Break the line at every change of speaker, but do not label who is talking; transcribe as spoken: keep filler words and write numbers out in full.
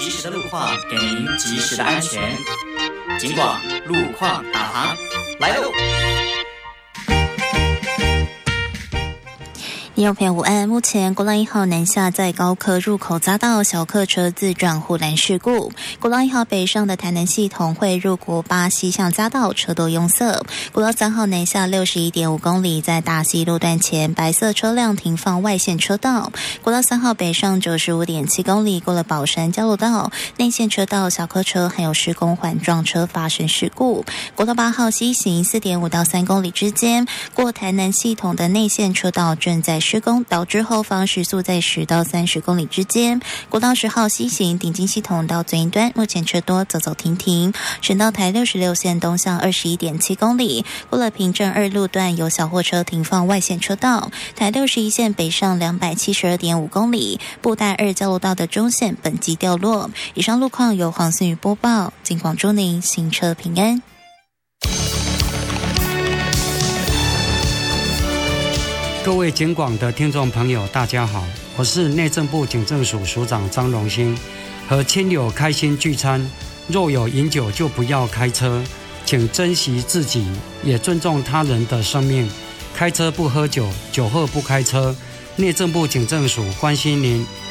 及时的路况，给您及时的安全。警广路况导航来喽！
听众朋友午安，目前国道一号南下在高科入口匝道小客车自转护栏事故，国道一号北上的台南系统会入国八西向匝道车多拥塞，国道三号南下 六十一点五公里在大溪路段前白色车辆停放外线车道，国道三号北上 九十五点七公里过了宝山交流道内线车道小客车还有施工缓撞车发生事故，国道八号西行 四点五到三公里之间过台南系统的内线车道正在施工，导致后方时速在十到三十公里之间。国道十号西行顶金系统到最端，目前车多走走停停。省道台六十六线东向 二十一点七公里，过了平镇二路段有小货车停放外线车道。台六十一线北上 两百七十二点五公里，布袋二交流道的中线本机掉落。以上路况由黄思雨播报，警广祝您行车平安。
各位警广的听众朋友大家好，我是内政部警政署署长张荣兴。和亲友开心聚餐，若有饮酒就不要开车，请珍惜自己，也尊重他人的生命。开车不喝酒，酒后不开车。内政部警政署关心您，